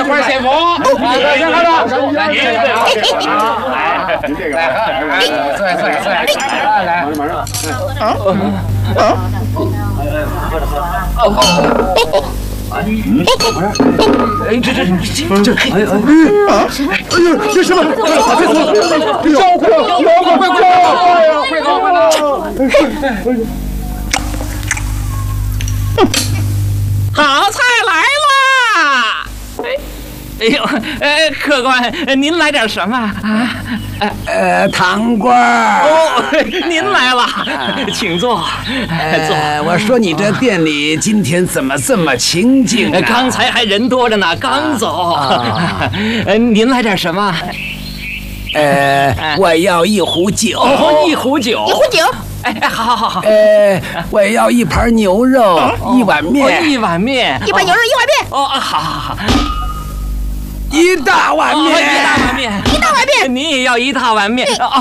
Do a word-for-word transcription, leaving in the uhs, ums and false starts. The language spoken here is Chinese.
块先锋，先看着，来，您来，您这个，来，坐下，坐下，坐下，来，来，马上，啊啊，喝着喝着，哦。 哎，这这这这，哎哎啊！哎呦，这什么？快快快！妖怪，妖怪，快快！快走，快走！ 好菜来啦！哎，哎呦，呃，客官，您来点什么啊？ 呃，糖瓜。 哦，您来了，请坐。 呃，我说你这店里今天怎么这么清静啊？ 刚才还人多着呢，刚走。呃，您来点什么？ 呃，我要一壶酒。 哦，一壶酒。 一壶酒。 哎哎，好好好好。 呃，我要一盘牛肉，一碗面。 一碗面。 一碗牛肉，一碗面。 哦，好好好。 一大碗面， 一大碗面， 一大碗面， 您也要一大碗面啊！